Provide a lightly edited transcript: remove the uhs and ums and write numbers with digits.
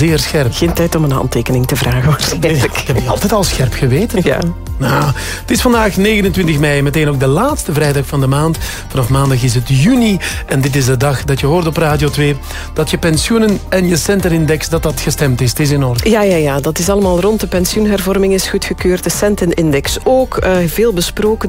zeer scherp. Geen tijd om een handtekening te vragen waarschijnlijk. Ik heb die altijd al scherp geweten. Ja. Nou, het is vandaag 29 mei, meteen ook de laatste vrijdag van de maand. Vanaf maandag is het juni en dit is de dag dat je hoort op Radio 2 dat je pensioenen en je centenindex dat gestemd is. Het is in orde. Ja, dat is allemaal rond. De pensioenhervorming is goedgekeurd, de centenindex ook. Veel besproken